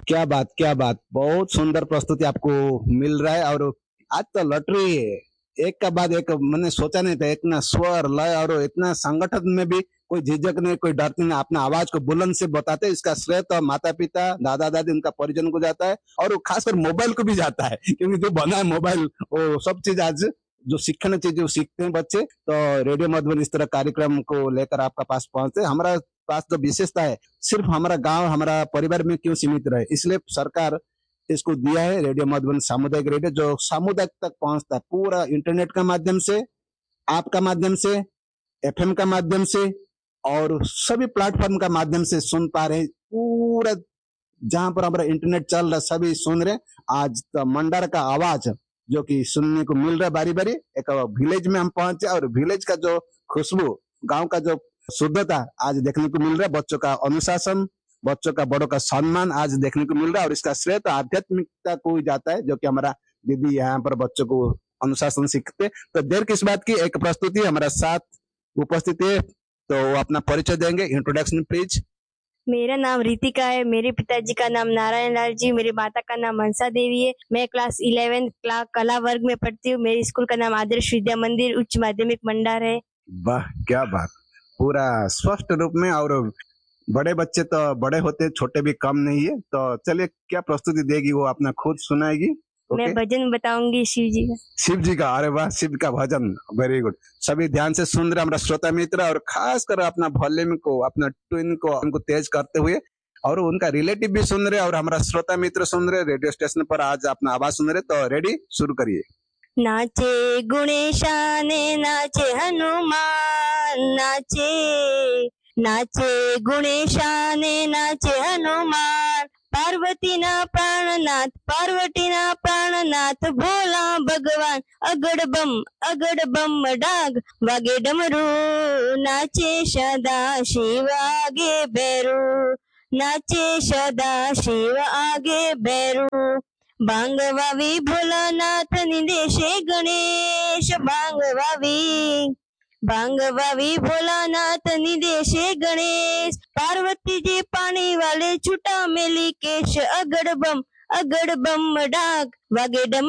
क्या बात, बहुत सुंदर प्रस्तुति आपको मिल रहा है। और आज तो लॉटरी है, एक का बाद एक। मैंने सोचा नहीं था इतना स्वर लय और इतना संगठन में भी कोई झिझक नहीं, कोई डर नहीं, अपना आवाज को बुलंद से बताते हैं। इसका श्रेय तो माता पिता दादा दादी उनका परिजन को जाता है, और खासकर मोबाइल को भी जाता है, क्योंकि जो बना है मोबाइल वो सब चीज आज जो सीखना चाहिए जो सीखते हैं बच्चे। तो रेडियो मधुबन इस तरह कार्यक्रम को लेकर आपका पास पहुंचते, हमारा पास जो विशेषता है सिर्फ हमारा गांव हमारा परिवार में क्यों सीमित रहे, इसलिए सरकार इसको दिया है रेडियो मधुबन सामुदायिक रेडियो, जो सामुदायिक तक पहुंचता है पूरा इंटरनेट का माध्यम से, आपका माध्यम से, एफएम का माध्यम से, और सभी प्लेटफॉर्म का माध्यम से सुन पा रहे हैं। पूरा जहां पर हमारा इंटरनेट चल रहा है सभी सुन रहे हैं। आज तो मंडार का आवाज जो कि सुनने को मिल रहा है बारी बारी, एक विलेज में हम पहुंचे और विलेज का जो खुशबू, गांव का जो शुद्धता आज देखने को मिल रहा है। बच्चों का अनुशासन, बच्चों का बड़ों का सम्मान आज देखने को मिल रहा है, और इसका श्रेय तो आध्यात्मिकता को ही जाता है, जो कि हमारा दीदी यहाँ पर बच्चों को अनुशासन सीखते। तो देर किस बात की, एक प्रस्तुति हमारा साथ उपस्थित है, तो वो अपना परिचय देंगे। Introduction please. मेरा नाम रितिका है। मेरे पिताजी का नाम नारायण लाल जी, मेरी माता का नाम मनसा देवी है। मैं क्लास 11 कला वर्ग में पढ़ती हूँ। मेरे स्कूल का नाम आदर्श विद्या मंदिर उच्च माध्यमिक मंडार है। वाह क्या बात, पूरा स्पष्ट रूप में। और बड़े बच्चे तो बड़े होते, छोटे भी कम नहीं है। तो चलिए, क्या प्रस्तुति देगी वो अपना खुद सुनाएगी। मैं भजन बताऊंगी शिव जी का। शिव जी का, अरे वाह, शिव का भजन, वेरी गुड। सभी ध्यान से सुन रहे हमारा श्रोता मित्र, और खास कर अपना वॉल्यूम को, अपना ट्यून को उनको तेज करते हुए, और उनका रिलेटिव भी सुन रहे और हमारा श्रोता मित्र सुन रहे रेडियो स्टेशन पर आज अपना आवाज सुन रहे। तो रेडी, शुरू करिए। नाचे गुणेशाने नाचे हनुमान, नाचे गुणेशाने नाचे हनुमान। पार्वतीना प्राणनाथ भोला भगवान। अगड़ बम डाग वागे डमरू। नाचे सदा शिव आगे बैरू, नाचे सदा शिव आगे बैरू। भांग वावी भोलानाथ निदेशे गणेश। भांग वावी भोलानाथ निदेशे गणेश। पार्वती जी पानी वाले छुटा मेली केश। अगड़ बम डाक वागे डम